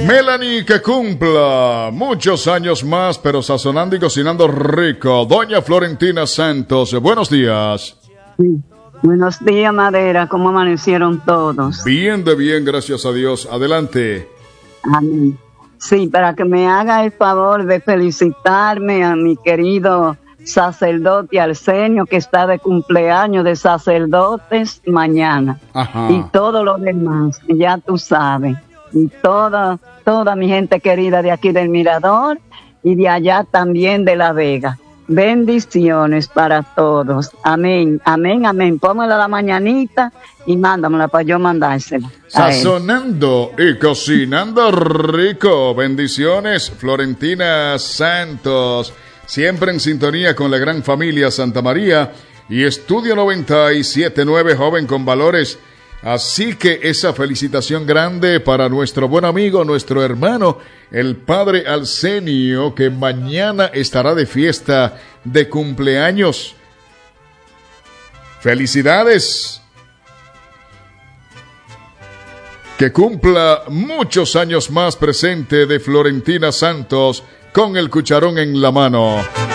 Melanie, que cumpla muchos años más, pero sazonando y cocinando rico. Doña Florentina Santos, buenos días. Sí. Buenos días, Madera. ¿Cómo amanecieron todos? Bien de bien, gracias a Dios. Adelante. Amén. Sí, para que me haga el favor de felicitarme a mi querido sacerdote Arsenio, que está de cumpleaños de sacerdotes mañana. Ajá. Y todos los demás, ya tú sabes. Y toda mi gente querida de aquí del Mirador y de allá también de La Vega. Bendiciones para todos. Amén, amén, amén. Pónmela la mañanita y mándamela para yo mandársela. Sazonando y cocinando rico. Bendiciones, Florentina Santos. Siempre en sintonía con la gran familia Santa María y Estudio 97.9, joven con valores. Así que esa felicitación grande para nuestro buen amigo, nuestro hermano, el padre Arsenio, que mañana estará de fiesta de cumpleaños. ¡Felicidades! Que cumpla muchos años más presente de Florentina Santos con el cucharón en la mano.